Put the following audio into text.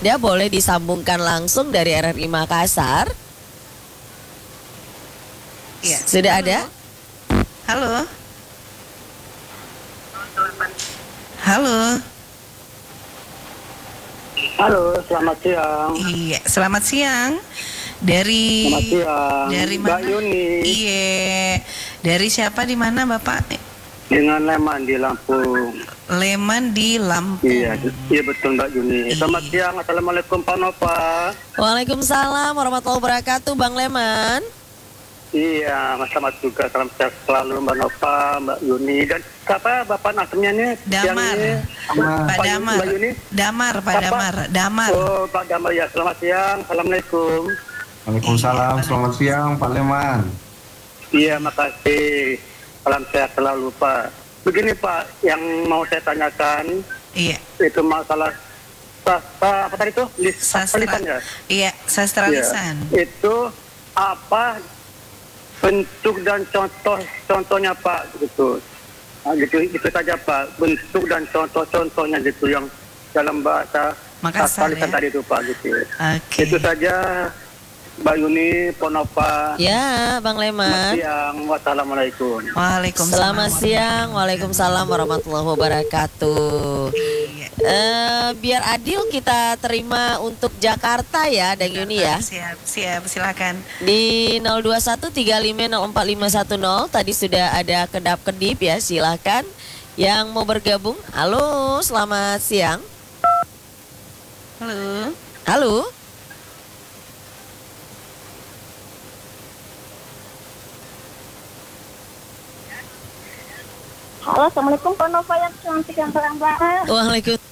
Dia boleh disambungkan langsung dari RRI Makassar. Iya. Sudah ada? Halo. Halo. Halo, selamat siang. Iya, selamat siang. Dari Selamat siang. Dari Mbak mana? Yuni. Iya. Dari siapa di mana, Bapak? Dengan Leman di Lampung. Leman di Lampung. Iya, iya betul Mbak Yuni. Selamat siang. Assalamualaikum Pak Nova. Waalaikumsalam warahmatullahi wabarakatuh, Bang Leman. Iya, selamat juga. Salam sehat selalu Mbak Nova, Mbak Yuni. Dan siapa Bapak nasabnya nih? Damar. Pak Damar. Mbak Yuni. Damar, Pak Siapa? Damar. Damar. Oh, Pak Damar ya. Selamat siang. Assalamualaikum. Waalaikumsalam, selamat siang Pak Leman. Iya, makasih. Salam sehat selalu Pak. Begini Pak, yang mau saya tanyakan Iya. itu masalah sastra apa tadi itu? Sastra. Lisan ya? Iya, sastra Iya. lisan. Itu apa bentuk dan contohnya Pak gitu. Nah, gitu saja Pak. Bentuk dan contohnya gitu yang dalam bahasa Makassar, lisan ya? tadi itu Pak gitu. Oke. Itu saja Mbak Yuni, Ponova. Ya, Bang Selamat Leman. siang. Wassalamualaikum. Waalaikumsalam. Selamat siang. Waalaikumsalam warahmatullahi wabarakatuh. Iya. Biar adil kita terima untuk Jakarta ya, Dang Yuni ya. Siap, silakan. Di 0213504510 tadi sudah ada kedap-kedip ya, silakan. Yang mau bergabung, halo, selamat siang. Halo. Halo. Halo, assalamualaikum Pak Nova yang cantik yang terang banget. Waalaikumsalam